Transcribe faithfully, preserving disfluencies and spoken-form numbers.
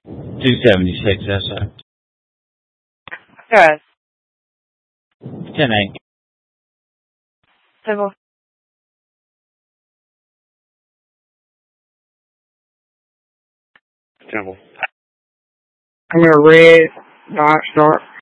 two seventy-six, yes, sir. Good. ten eight. Civil. Civil. I'm going to red, dot, start.